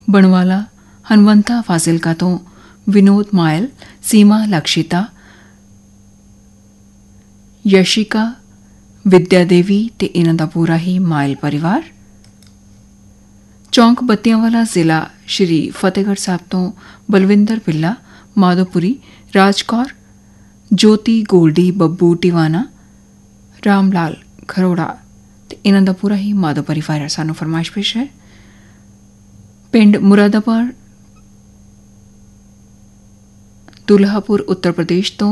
ਬਣਵਾਲਾ ਹਨਵੰਤਾ ਫਾਜ਼ਿਲਕਾ ਤੋਂ ਵਿਨੋਦ ਮਾਇਲ, ਸੀਮਾ ਲਕਸ਼ਿਤਾ, ਯਸ਼ਿਕਾ, ਵਿਦਿਆ ਦੇਵੀ ਤੇ ਇਹਨਾਂ ਦਾ ਪੂਰਾ ਹੀ ਮਾਇਲ ਪਰਿਵਾਰ। ਚੌਂਕ ਬੱਤੀਆਂਵਾਲਾ ਜ਼ਿਲ੍ਹਾ ਸ਼੍ਰੀ ਫਤਿਹਗੜ੍ਹ ਸਾਹਿਬ ਤੋਂ ਬਲਵਿੰਦਰ ਬਿੱਲਾ, ਮਾਧੋਪੁਰੀ, ਰਾਜਕੌਰ, ਜੋਤੀ ਗੋਲਡੀ, ਬੱਬੂ ਟਿਵਾਣਾ, ਰਾਮ ਲਾਲ ਖਰੋੜਾ ਤੇ ਇਹਨਾਂ ਦਾ ਪੂਰਾ ਹੀ ਮਾਧੋ ਪਰਿਵਾਰ ਸਾਨੂੰ ਫਰਮਾਇਸ਼ ਪੇਸ਼ ਹੈ। ਪਿੰਡ ਮੁਰਾਦਾਬਾਦ, ਦੁल्हापुर उत्तर प्रदेश तो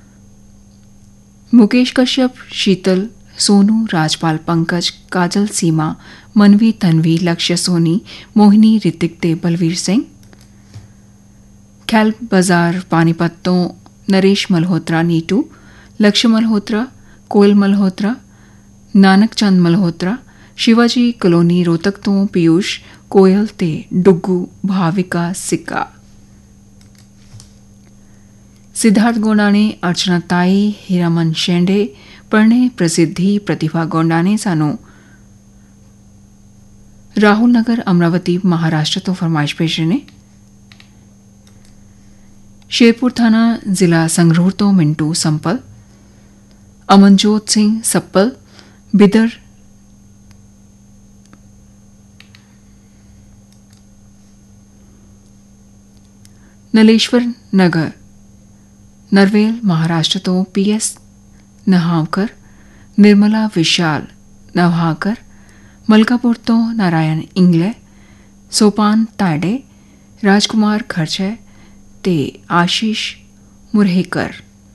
मुकेश कश्यप, शीतल, सोनू, राजपाल, पंकज, काजल, सीमा, मनवी, तनवी, लक्ष्य, सोनी, मोहिनी, ऋतिक ते बलवीर सिंह। खैल बाजार पानीपत तो नरेश मल्होत्रा, नीटू, लक्ष्य मल्होत्रा, कोयल मल्होत्रा, नानक चंद मल्होत्रा। शिवाजी कलोनी रोहतक तो पीयूष, कोयल ते डुग्गू, भाविका, सिक्का। सिद्धार्थ गोंडाने, अर्चना ताई, हीरामन शेंडे, प्रणय प्रसिद्धि, प्रतिभा गोंडाने सानू राहुल नगर अमरावती महाराष्ट्र तो फरमाइश पेश ने। शेरपुर थाना जिला संगरूर तो मिंटू संपल, अमनजोत सिंह सप्पल, बिदर, नलेश्वर नगर नरवेल महाराष्ट्र तो पीएस नहावकर, निर्मला विशाल नवहाकर, मलकापुर तो नारायण इंगले, सोपान तायडे, राजकुमार खर्चे ते आशीष मुरहेकर।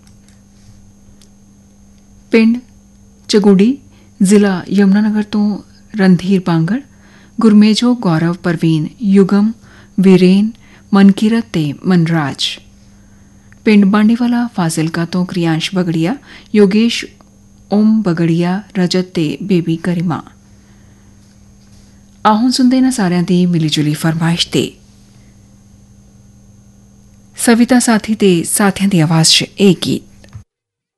पिंड चगुड़ी जिला यमुनानगर तो रणधीर बांगड़, गुरमेजो गौरव, परवीन, युगम, वीरेन, मनकीरत ते मनराज। पिंड बांडीवाला फाजिलका तो क्रियांश बगड़िया, योगेश, ओम बगड़िया, रजत ते बेबी गरिमा। आहुन सुनते ना सारियां दी मिली जुली फरमाइश ते सविता साथी ते साथियां दी आवाज च एक गीत।